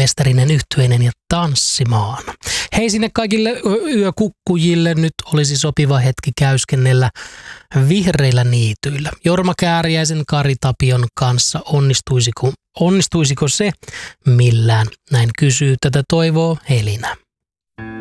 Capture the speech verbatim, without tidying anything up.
Orkesterinen, yhtyeinen ja tanssimaan. Hei, sinne kaikille yökukkujille nyt olisi sopiva hetki käyskennellä vihreillä niityillä. Jorma Kääriäisen Kari Tapion kanssa onnistuisiko, onnistuisiko se millään? Näin kysyy, tätä toivoo Helina.